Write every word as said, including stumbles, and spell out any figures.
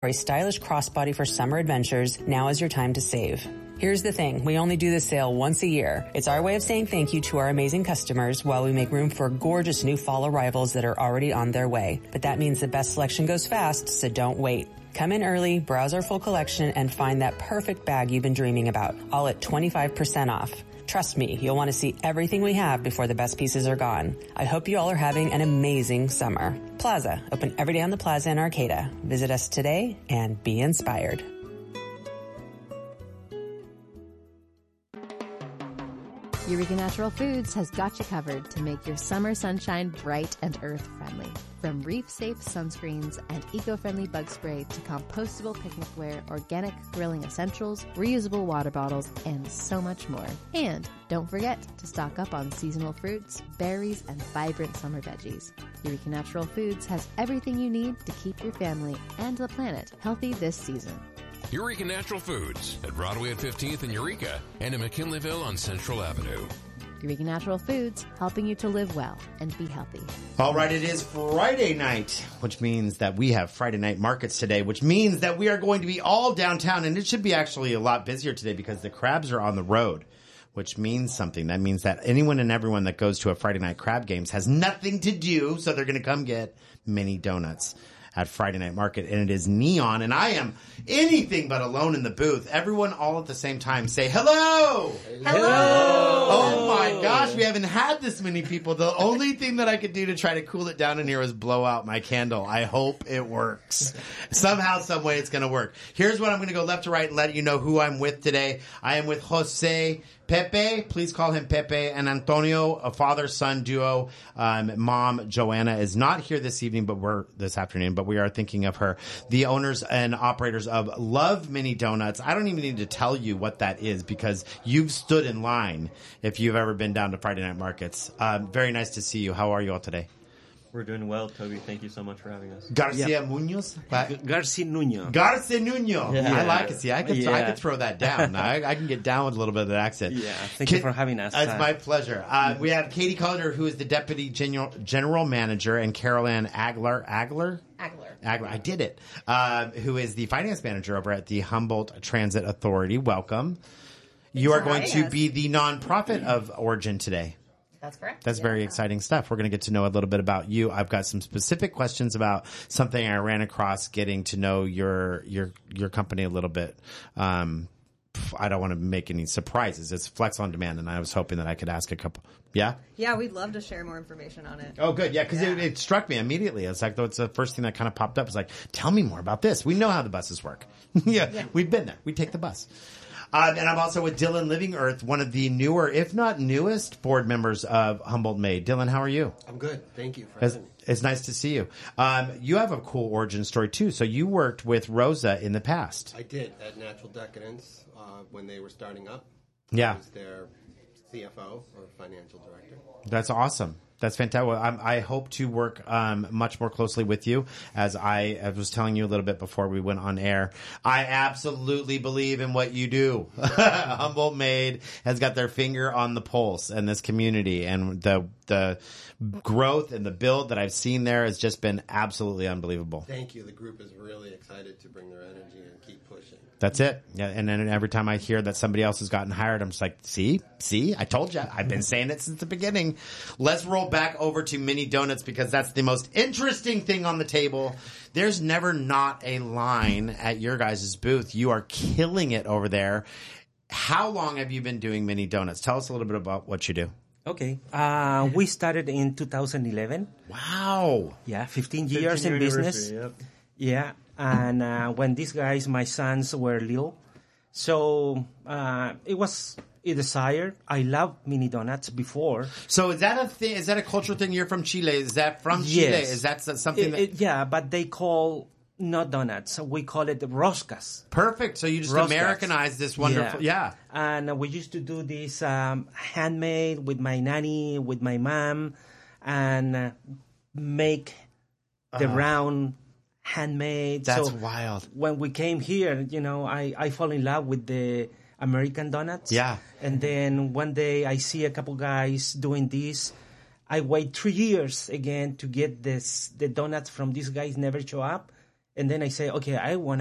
For a stylish crossbody for summer adventures, now is your time to save. Here's the thing, we only do this sale once a year. It's our way of saying thank you to our amazing customers while we make room for gorgeous new fall arrivals that are already on their way. But that means the best selection goes fast, so don't wait. Come in early, browse our full collection, and find that perfect bag you've been dreaming about, all at twenty-five percent off. Trust me, you'll want to see everything we have before the best pieces are gone. I hope you all are having an amazing summer. Plaza, open every day on the Plaza in Arcata. Visit us today and be inspired. Eureka Natural Foods has got you covered to make your summer sunshine bright and earth-friendly. From reef-safe sunscreens and eco-friendly bug spray to compostable picnicware, organic grilling essentials, reusable water bottles, and so much more. And don't forget to stock up on seasonal fruits, berries, and vibrant summer veggies. Eureka Natural Foods has everything you need to keep your family and the planet healthy this season. Eureka Natural Foods at Broadway at fifteenth in Eureka and in McKinleyville on Central Avenue. Eureka Natural Foods, helping you to live well and be healthy. All right, it is Friday night, which means that we have Friday night markets today, which means that we are going to be all downtown, and it should be actually a lot busier today because the crabs are on the road, which means something. That means that anyone and everyone that goes to a Friday night crab games has nothing to do, so they're going to come get mini donuts at Friday Night Market, and it is neon, and I am anything but alone in the booth. Everyone all at the same time say, hello! Hello! Oh my gosh, we haven't had this many people. The only thing that I could do to try to cool it down in here was blow out my candle. I hope it works. Somehow, some way it's going to work. Here's what I'm going to go left to right and let you know who I'm with today. I am with Jose Pepe, please call him Pepe, and Antonio, a father-son duo. Um, mom, Joanna, is not here this evening, but we're this afternoon, but we are thinking of her. The owners and operators of Love Mini Donuts. I don't even need to tell you what that is because you've stood in line if you've ever been down to Friday Night Markets. Um, very nice to see you. How are you all today? We're doing well, Toby. Thank you so much for having us. Garcia yep. Munoz? Garcia Nuno. Garcia Nuno. Yeah. I like it. See, I could, yeah. I could throw that down. I, I can get down with a little bit of that accent. Yeah, thank Can, you for having us. It's uh, my pleasure. Uh, we have Katie Cullender, who is the Deputy General, General Manager, and Carol Ann Agler. Agler? Agler. Agler. I did it. Uh, who is the Finance Manager over at the Humboldt Transit Authority. Welcome. Thanks you are for going having to us. be the nonprofit of Origin today. That's correct. That's yeah. very exciting stuff. We're going to get to know a little bit about you. I've got some specific questions about something I ran across getting to know your your your company a little bit. Um, I don't want to make any surprises. It's Flex on Demand, and I was hoping that I could ask a couple. Yeah? Yeah, we'd love to share more information on it. Oh, good. Yeah, because Yeah. it, it struck me immediately. It's like, it's the first thing that kind of popped up. It's like, tell me more about this. We know how the buses work. yeah, Yeah. we've been there. We take the bus. Uh, and I'm also with Dylan Living Earth, one of the newer, if not newest, board members of Humboldt Made. Dylan, how are you? I'm good. Thank you for It's, having me. it's nice to see you. Um, you have a cool origin story, too. So you worked with Rosa in the past. I did at Natural Decadence uh, when they were starting up. Yeah. I was their C F O or financial director. That's awesome. That's fantastic. Well, I'm, I hope to work um, much more closely with you, as I, I was telling you a little bit before we went on air. I absolutely believe in what you do. Humboldt Made has got their finger on the pulse in this community, and the the growth and the build that I've seen there has just been absolutely unbelievable. Thank you. The group is really excited to bring their energy and keep pushing. That's it. Yeah, and then every time I hear that somebody else has gotten hired, I'm just like, see, see, I told you. I've been saying it since the beginning. Let's roll back over to mini donuts because that's the most interesting thing on the table. There's never not a line at your guys' booth. You are killing it over there. How long have you been doing mini donuts? Tell us a little bit about what you do. Okay. Uh, we started in two thousand eleven. Wow. Yeah, fifteen years in business. Yep. Yeah, and uh, when these guys, my sons, were little, so uh, it was a desire. I loved mini donuts before. So is that a thing? Is that a cultural thing? You're from Chile. Is that from Chile? Yes. Is that something It- that... it- yeah, but they call not donuts. We call it roscas. Perfect. So you just Roscas. Americanized this wonderful... Yeah. And we used to do this um, handmade with my nanny, with my mom, and uh, make the Uh-huh. round handmade. That's so wild. When we came here, you know, I, I fall in love with the American donuts. Yeah. And then one day I see a couple guys doing this. I wait three years again to get this. The donuts from these guys never show up. And then I say, okay, I want